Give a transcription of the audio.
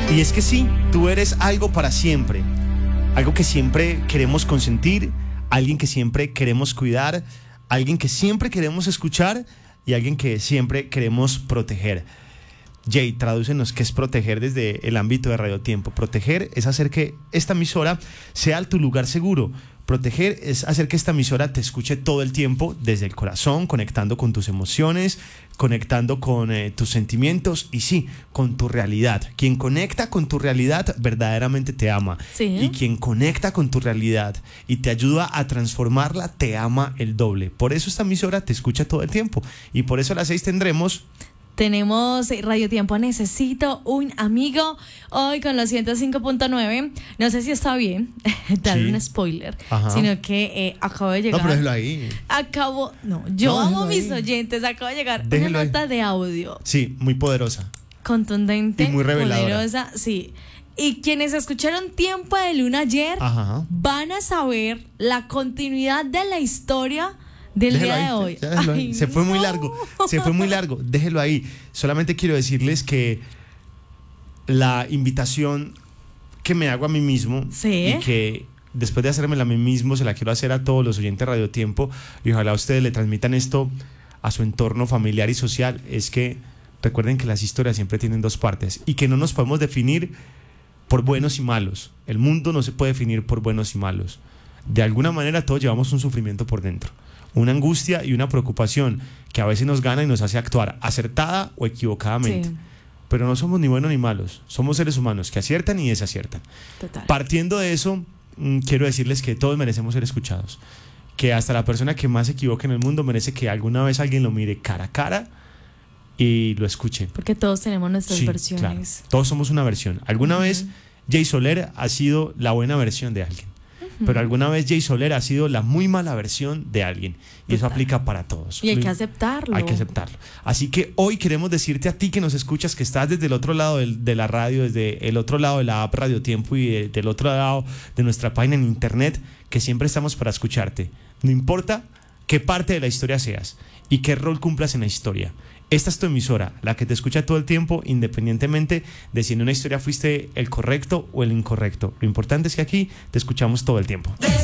Y es que sí, tú eres algo para siempre, algo que siempre queremos consentir, alguien que siempre queremos cuidar, alguien que siempre queremos escuchar y alguien que siempre queremos proteger. Jay, tradúcenos qué es proteger desde el ámbito de Radio Tiempo. Proteger es hacer que esta emisora sea tu lugar seguro. Proteger es hacer que esta emisora te escuche todo el tiempo desde el corazón, conectando con tus emociones, conectando con tus sentimientos y sí, con tu realidad. Quien conecta con tu realidad verdaderamente te ama. Sí. Y quien conecta con tu realidad y te ayuda a transformarla, te ama el doble. Por eso esta emisora te escucha todo el tiempo. Y por eso a las 6 Tenemos Radio Tiempo Necesito un Amigo hoy con los 105.9. No sé si está bien dar un spoiler, sino que acabo de llegar. No, pero déjelo ahí. Yo amo a mis oyentes. Acabo de llegar una nota de audio. Sí, muy poderosa. Contundente. Y muy reveladora. Poderosa, sí. Y quienes escucharon Tiempo de Luna ayer van a saber la continuidad de la historia del día de hoy. Ay, se fue muy largo. Déjelo ahí. Solamente quiero decirles que la invitación que me hago a mí mismo y que después de hacérmela a mí mismo se la quiero hacer a todos los oyentes de Radio Tiempo y ojalá ustedes le transmitan esto a su entorno familiar y social, es que recuerden que las historias siempre tienen dos partes y que no nos podemos definir por buenos y malos. El mundo no se puede definir por buenos y malos. De alguna manera todos llevamos un sufrimiento por dentro, una angustia y una preocupación que a veces nos gana y nos hace actuar acertada o equivocadamente. Sí. Pero no somos ni buenos ni malos, somos seres humanos que aciertan y desaciertan. Total. Partiendo de eso, quiero decirles que todos merecemos ser escuchados, que hasta la persona que más se equivoque en el mundo merece que alguna vez alguien lo mire cara a cara y lo escuche. Porque todos tenemos nuestras versiones. Claro, todos somos una versión. Alguna vez Jay Soler ha sido la buena versión de alguien. Pero alguna vez Jay Soler ha sido la muy mala versión de alguien. Y eso aplica para todos. Y hay que aceptarlo. Hay que aceptarlo. Así que hoy queremos decirte a ti que nos escuchas, que estás desde el otro lado de la radio, desde el otro lado de la app Radio Tiempo y del otro lado de nuestra página en internet, que siempre estamos para escucharte. No importa qué parte de la historia seas y qué rol cumplas en la historia. Esta es tu emisora, la que te escucha todo el tiempo, independientemente de si en una historia fuiste el correcto o el incorrecto. Lo importante es que aquí te escuchamos todo el tiempo.